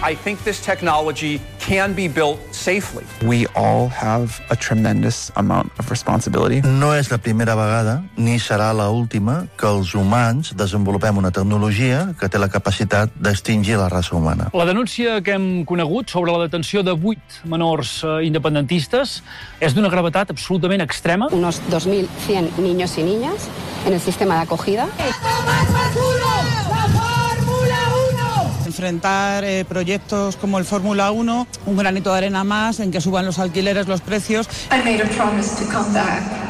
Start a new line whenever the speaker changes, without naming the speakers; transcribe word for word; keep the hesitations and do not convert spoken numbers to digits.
I think this technology can be built safely.
We all have a tremendous amount of responsibility.
No és la primera vegada, ni serà la última, que els humans desenvolupem una tecnologia que té la capacitat d'extingir la raça humana.
La denúncia que hem conegut sobre la detenció de vuit menors eh, independentistes és d'una gravetat absolutament extrema.
Unos dos mil cien niños y niñas en el sistema de acogida.
Enfrentar eh, proyectos como el Fórmula uno, un granito de arena más en que suban los alquileres, los precios.
I made a promise to come back.